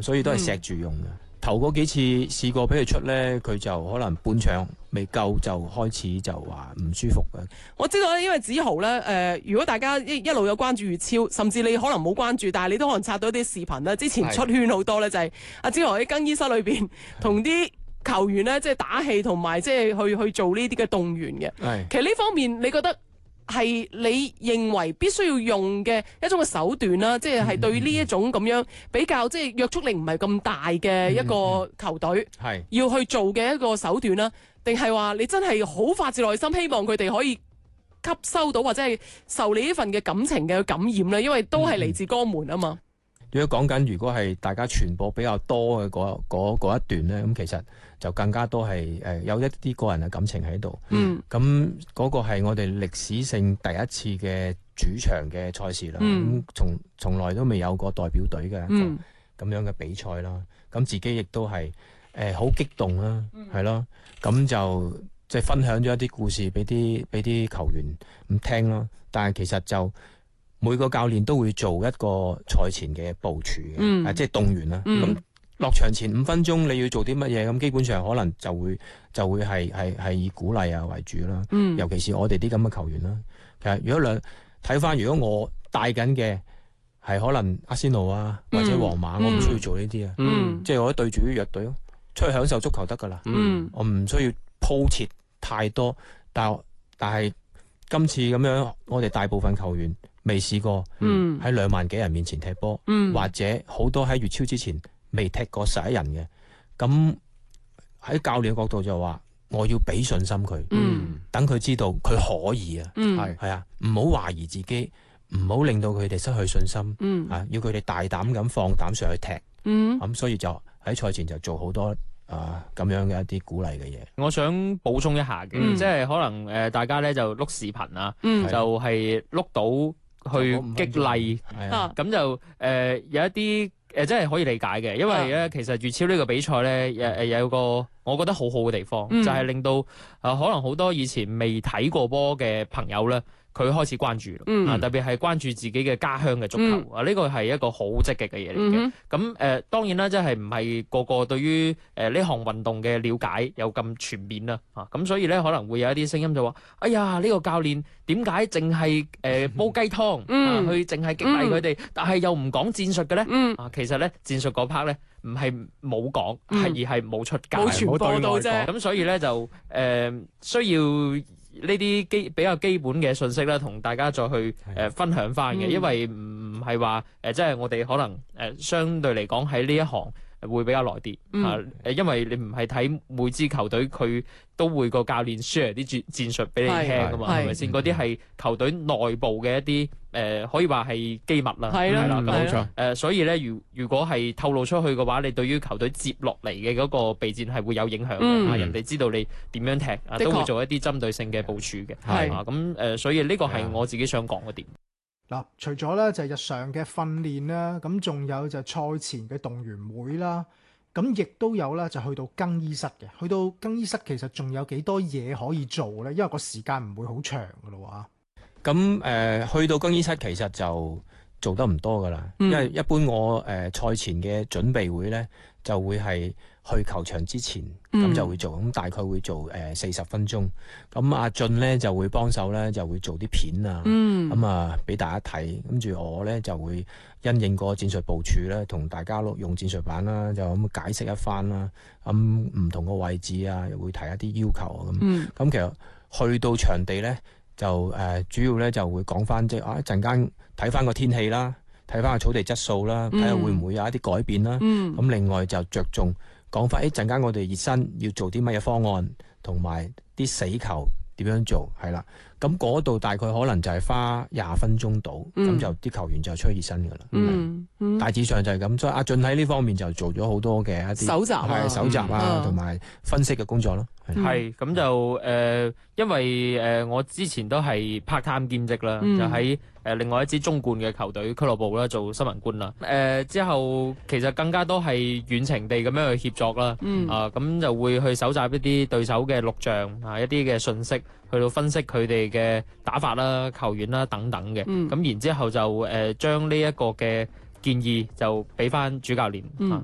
所以都係錫住用嘅。頭嗰幾次試過俾佢出咧，佢就可能半場未夠就開始就話唔舒服嘅。 我知道咧，因為梓豪咧，如果大家一路有關注粵超，甚至你可能冇關注，但係你都可能刷到一啲視頻啦。之前出圈好多咧，就係阿梓豪喺更衣室裏邊同啲球員咧，即係打氣同埋即係去做呢啲嘅動員嘅。其實呢方面，你覺得係你認為必須要用嘅一種嘅手段啦，即係對呢一種咁樣比較即係約束力唔係咁大嘅一個球隊，要去做嘅一個手段啦，定係話你真係好發自內心希望佢哋可以吸收到或者係受你呢份嘅感情嘅感染咧？因為都係嚟自江門啊嘛。 如果講緊如果係大家傳播比較多嘅嗰一段咧，咁其實就更加多係有一啲個人嘅感情喺度。咁嗰個係我哋歷史性第一次嘅主場嘅賽事啦。咁從來都未有過代表隊嘅一個咁樣嘅比賽啦。咁自己亦都係好激動啦，係咯。咁就即係分享咗一啲故事俾啲球員咁聽咯。但係其實就每個教練都會做一個賽前嘅部署嘅，即係動員啦。咁落場前5分鐘你要做啲乜嘢？咁基本上可能就會係以鼓勵啊為主啦。尤其是我哋啲咁嘅球員啦。其實如果睇翻，如果我帶緊嘅係可能阿仙奴啊或者皇馬，我唔需要做呢啲啊。即係我對住啲弱隊，出去享受足球得噶啦。我唔需要鋪設太多。但係今次咁樣，我哋大部分球員未試過喺2萬幾人面前踢波，或者好多喺粵超之前未踢過11人嘅。咁喺教練嘅角度就話，我要俾信心佢，等佢知道佢可以啊，係啊，唔好懷疑自己，唔好令到佢哋失去信心，要佢哋大膽咁放膽上去踢。咁所以就喺賽前就做好多咁樣嘅一啲鼓勵嘅嘢。 我想補充一下嘅，即係可能大家咧就碌視頻啊，就係碌到去激勵，咁就有一啲真係可以理解嘅，因為咧其實粵超呢個比賽咧有個我覺得好好嘅地方，就係令到可能好多以前未睇過波嘅朋友咧，佢開始關注，特別係關注自己嘅家鄉嘅足球，呢個係一個好積極嘅嘢嚟嘅。咁當然啦，即係唔係個個對於呢項運動嘅了解有咁全面啦，咁所以咧可能會有一啲聲音就話：哎呀，呢個教練點解淨係煲雞湯，去淨係激勵佢哋，但係又唔講戰術嘅咧？其實咧戰術嗰 part 咧唔係冇講，而係冇出街， 冇傳播到啫。 咁所以咧就需要呢啲比較基本嘅信息咧，同大家再去分享翻嘅，因為唔係話即係我哋可能相對嚟講喺呢一行會比較耐啲因為你唔係睇每支球隊佢都會個教練 share 啲戰術俾你聽噶嘛，係咪先？嗰啲係球隊內部嘅一啲可以話係機密啦，係啦，冇錯。所以咧，如果係透露出去嘅話，你對於球隊接落嚟嘅嗰個備戰係會有影響嘅。人哋知道你點樣踢，都會做一啲針對性嘅部署嘅。係咁所以呢個係我自己想講嘅點。 嗱，除咗咧就係日常嘅訓練啦，咁仲有就係賽前嘅動員會啦，咁亦都有咧就去到更衣室嘅。去到更衣室其實仲有幾多嘢可以做咧？因為個時間唔會好長噶咯喎。 咁去到更衣室其實就做得唔多噶啦，因為一般我賽前嘅準備會咧就會係去球場之前咁就會做，咁大概會做40分鐘。咁阿俊咧就會幫手咧，就會做啲片啊，咁啊俾大家睇。跟住我咧就會因應個戰術部署咧，同大家用戰術版啦，就咁解釋一番啦。咁唔同個位置啊，又會提一啲要求啊咁。咁其實去到場地咧，就主要咧就會講翻即係一陣間睇翻個天氣啦，睇翻個草地質素啦，睇下會唔會有一啲改變啦。咁另外就着重講翻，陣間我哋熱身要做啲乜嘢方案，同埋啲死球點樣做，係啦。咁嗰度大概可能就係花20分鐘到，咁就啲球員就出去熱身噶啦。大致上就係咁，所以阿俊喺呢方面就做咗好多嘅一啲搜集啊，同埋分析嘅工作咯。 係咁就因為我之前都係 part time 兼職啦，就喺另外一支中冠嘅球隊俱樂部啦做新聞官啦。之後其實更加多係遠程地咁樣去協作啦。咁就會去搜集一啲對手嘅錄像一啲嘅信息，去到分析佢哋嘅打法啦、球員啦等等嘅。咁然之後就將呢一個嘅建議就俾翻主教練。